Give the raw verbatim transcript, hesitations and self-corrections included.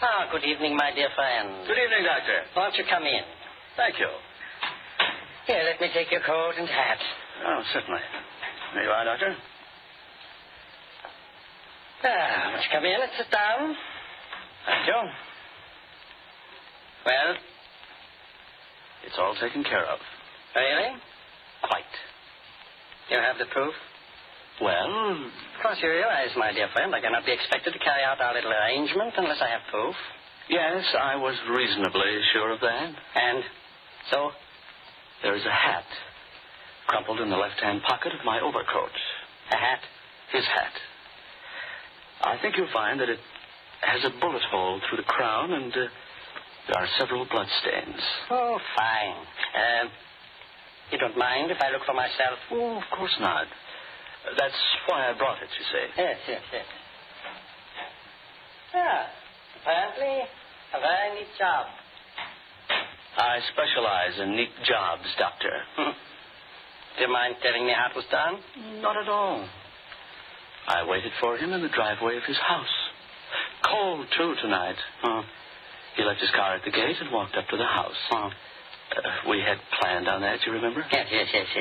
Ah, good evening, my dear friend. Good evening, Doctor. Won't you come in? Thank you. Here, let me take your coat and hat. Oh, certainly. There you are, Doctor. Ah, won't you come in and sit down? Thank you. Well, It's all taken care of. really? Quite. You have the proof? Well, Of course, you realize, my dear friend, I cannot be expected to carry out our little arrangement unless I have proof. yes, I was reasonably sure of that. And so? There is a hat crumpled in the left-hand pocket of my overcoat. A hat? His hat. I think you'll find that it has a bullet hole through the crown, and uh, there are several bloodstains. Oh, fine. Uh, you don't mind if I look for myself? Oh, of course not. That's why I brought it, you see. Yes, yes, yes. Yeah, apparently a very neat job. I specialize in neat jobs, Doctor. Do you mind telling me how it was done? Not at all. I waited for him in the driveway of his house. Cold, too, tonight. Hmm. He left his car at the gate and walked up to the house. Hmm. Uh, we had planned on that, you remember? Yes, yes, yes, yes.